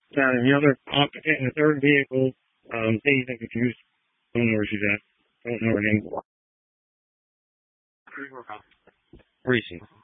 And the other occupant in the third vehicle, dazed and confused. Don't know where she's at. Don't know her name. Reese.